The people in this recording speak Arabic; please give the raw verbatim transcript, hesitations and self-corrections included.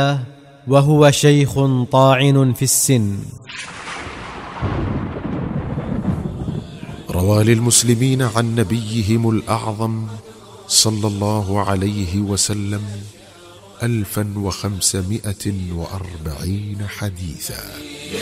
وهو شيخ طاعن في السن. روى للمسلمين عن نبيهم الأعظم صلى الله عليه وسلم ألفا وخمسمائة وأربعين حديثا.